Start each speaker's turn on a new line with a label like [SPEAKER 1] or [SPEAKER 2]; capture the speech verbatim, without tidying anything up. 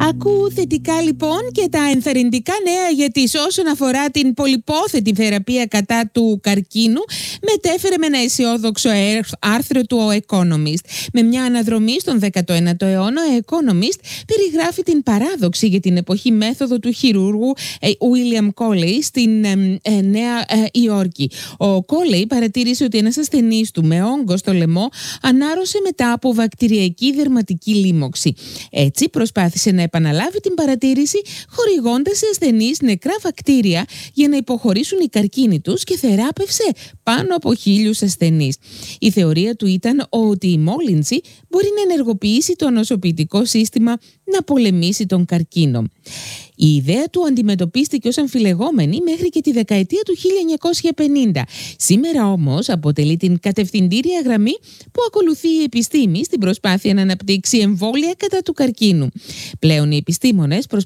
[SPEAKER 1] Ακού θετικά λοιπόν και τα ενθαρρυντικά νέα, γιατί όσον αφορά την πολυπόθετη θεραπεία κατά του καρκίνου, μετέφερε με ένα αισιόδοξο άρθρο του ο Economist. Με μια αναδρομή στον δέκατο ένατο αιώνα, ο Economist περιγράφει την παράδοξη για την εποχή μέθοδο του χειρούργου William Coley στην ε, ε, Νέα ε, Υόρκη. Ο Coley παρατήρησε ότι ένας ασθενής του με όγκο στο λαιμό ανάρρωσε μετά από βακτηριακή δερματική λίμωξη. Έτσι προσπάθησε να επαναλάβει την παρατήρηση, χορηγώντας σε ασθενείς νεκρά βακτήρια για να υποχωρήσουν οι καρκίνοι τους, και θεράπευσε πάνω από χίλιους ασθενείς. Η θεωρία του ήταν ότι η μόλυνση μπορεί να ενεργοποιήσει το νοσοποιητικό σύστημα να πολεμήσει τον καρκίνο. Η ιδέα του αντιμετωπίστηκε ως αμφιλεγόμενη μέχρι και τη δεκαετία του χίλια εννιακόσια πενήντα. Σήμερα όμως αποτελεί την κατευθυντήρια γραμμή που ακολουθεί η επιστήμη στην προσπάθεια να αναπτύξει εμβόλια κατά του καρκίνου. Πλέον οι επιστήμονες προσπαθούν